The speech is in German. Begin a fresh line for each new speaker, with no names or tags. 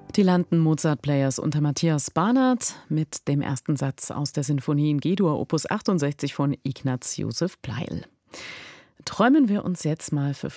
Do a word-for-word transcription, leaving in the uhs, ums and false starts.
Die Landen Mozart Players unter Matthias Barnard mit dem ersten Satz aus der Sinfonie in G-Dur Opus achtundsechzig von Ignaz Josef Pleyel. Träumen wir uns jetzt mal für